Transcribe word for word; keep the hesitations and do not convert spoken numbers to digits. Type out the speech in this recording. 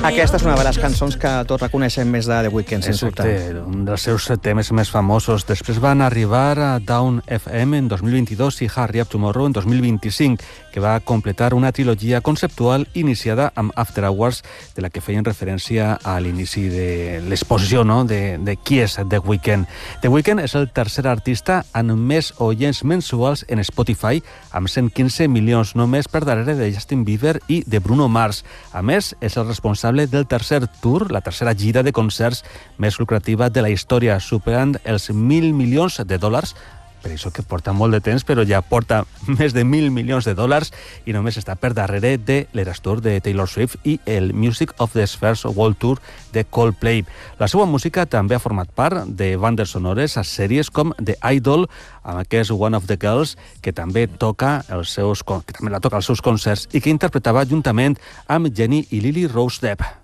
Aquesta és una de les cançons que tots reconeixem més de The Weeknd, sense dubte. Exacte, un dels seus temes més famosos. Després van arribar a Down F M en dos mil vint-i-dos i Hurry Up Tomorrow en dos mil vint-i-cinc, que va completar una trilogia conceptual iniciada amb After Hours, de la que feien referència a l'inici de l'exposició, no?, de, de qui és The Weeknd. The Weeknd és el tercer artista amb més oients mensuals en Spotify, amb cent quinze milions només per darrere de Justin Bieber i de Bruno Mars. A més, és el responsable del tercer tour, la tercera gira de concerts més lucrativa de la història, superant els mil milions de dòlars, per això que porta molt de temps, però ja porta més de mil milions de dòlars i només està per darrere de l'Eras Tour de Taylor Swift i el Music of the Spheres World Tour de Coldplay. La seva música també ha format part de bandes sonores a sèries com The Idol, amb aquest One of the Girls, que també toca els seus, que també la toca als seus concerts i que interpretava juntament amb Jenny i Lily Rose Depp.